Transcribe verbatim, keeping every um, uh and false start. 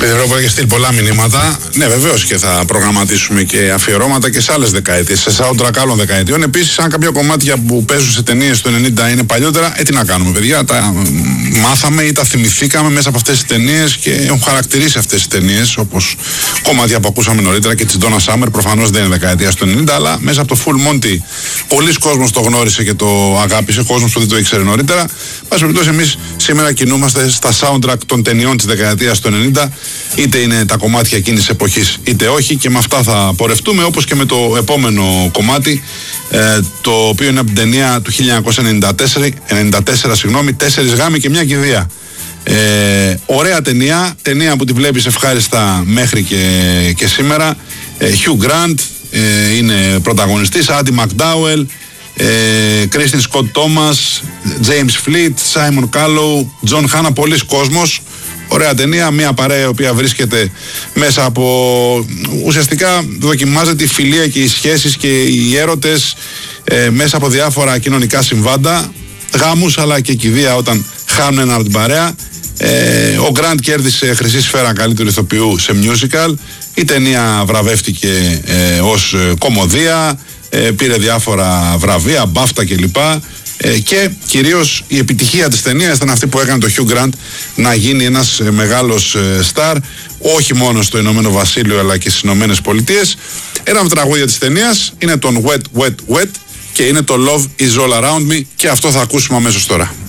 Επειδή έχω στείλει πολλά μηνύματα, ναι, βεβαίως και θα προγραμματίσουμε και αφιερώματα και σε άλλες δεκαετίες, σε soundtrack άλλων δεκαετιών. Επίσης, αν κάποια κομμάτια που παίζουν σε ταινίες του ενενήντα είναι παλιότερα, ε, τι να κάνουμε, παιδιά. Τα μάθαμε ή τα θυμηθήκαμε μέσα από αυτές τις ταινίες και έχουν χαρακτηρίσει αυτές τις ταινίες, όπως κομμάτια που ακούσαμε νωρίτερα και της Donna Summer. Προφανώς δεν είναι δεκαετία του ενενήντα, αλλά μέσα από το Full Monty πολλοί κόσμος το γνώρισε και το αγάπησε, κόσμος που δεν το ήξερε νωρίτερα. Πάση περιπτώσει, εμείς σήμερα κινούμαστε στα soundtrack των ταινιών της δεκαετίας του ενενήντα, είτε είναι τα κομμάτια εκείνης της εποχής είτε όχι, και με αυτά θα πορευτούμε, όπως και με το επόμενο κομμάτι, ε, το οποίο είναι από την ταινία του χίλια εννιακόσια ενενήντα τέσσερα, ενενήντα τέσσερα συγγνώμη, Τέσσερις γάμοι και μια κηδεία. Ε, ωραία ταινία, ταινία που τη βλέπεις ευχάριστα μέχρι και, και σήμερα. ε, Hugh Grant ε, είναι πρωταγωνιστής, Andy McDowell, ε, Kristen Scott Thomas, James Fleet, Simon Callow, John Hannah, πολλοί κόσμος. Ωραία ταινία, μια παρέα η οποία βρίσκεται μέσα από, ουσιαστικά δοκιμάζεται η φιλία και οι σχέσεις και οι έρωτες ε, μέσα από διάφορα κοινωνικά συμβάντα, γάμους αλλά και κηδεία όταν χάνουν ένα από την παρέα. Ε, ο Γκραντ κέρδισε χρυσή σφαίρα καλύτερου ηθοποιού σε musical. Η ταινία βραβεύτηκε ε, ως κομμωδία, ε, πήρε διάφορα βραβεία, μπάφτα κλπ. Ε, και κυρίως η επιτυχία της ταινίας ήταν αυτή που έκανε το Hugh Grant να γίνει ένας ε, μεγάλος ε, στάρ, όχι μόνο στο Ηνωμένο Βασίλειο αλλά και στις Ηνωμένες Πολιτείες. Ένα από τα τραγούδια της ταινίας είναι τον Wet Wet Wet και είναι το Love Is All Around Me, και αυτό θα ακούσουμε αμέσως τώρα.